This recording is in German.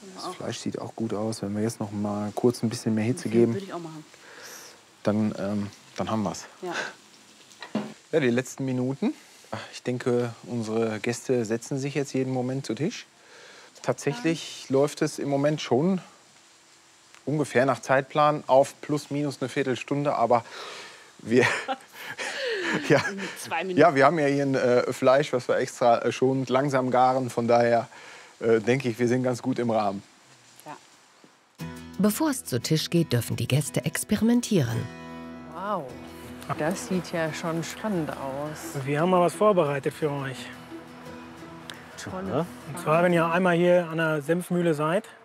Das Fleisch sieht auch gut aus. Wenn wir jetzt noch mal kurz ein bisschen mehr Hitze geben, Würde ich auch machen. dann haben wir es. Ja. Ja, die letzten Minuten. Ich denke, unsere Gäste setzen sich jetzt jeden Moment zu Tisch. Tatsächlich läuft es im Moment schon ungefähr nach Zeitplan auf plus minus eine Viertelstunde. Aber wir, ja, 2 Minuten. ja, wir haben ja hier ein Fleisch, was wir extra schonend langsam garen. Von daher denke ich, wir sind ganz gut im Rahmen. Ja. Bevor es zu Tisch geht, dürfen die Gäste experimentieren. Wow, das sieht ja schon spannend aus. Wir haben mal was vorbereitet für euch. Tolle. Und zwar, wenn ihr einmal hier an der Senfmühle seid,